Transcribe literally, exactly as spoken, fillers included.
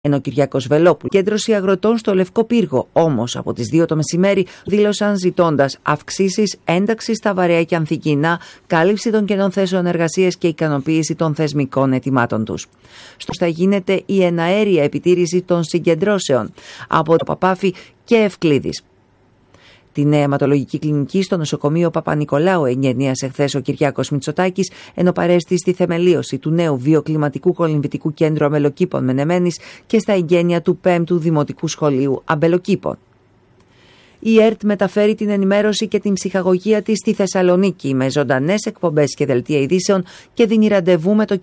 Ενώ ο Κυριάκος Βελόπουλος, κέντρωση αγροτών στο Λευκό Πύργο, όμως από τις δύο το μεσημέρι δήλωσαν ζητώντας αυξήσεις, ένταξη στα βαρέα και ανθυγιεινά, κάλυψη των κενών θέσεων εργασίας και ικανοποίηση των θεσμικών αιτημάτων τους. Στο θα γίνεται η εναέρια επιτήρηση των συγκεντρώσεων από το Παπάφι και Ευκλήδης. Την αιματολογική κλινική στο νοσοκομείο Παπα-Νικολάου εγγενίασε χθες ο Κυριάκος Μητσοτάκης, ενώ παρέστη στη θεμελίωση του νέου βιοκλιματικού κολυμβητικού κέντρου Αμπελοκήπων Μενεμένης και στα εγγένεια του πέμπτου Δημοτικού Σχολείου Αμπελοκήπων. Η ΕΡΤ μεταφέρει την ενημέρωση και την ψυχαγωγία της στη Θεσσαλονίκη με ζωντανές εκπομπές και δελτία ειδήσεων και δίνει ραντεβού με το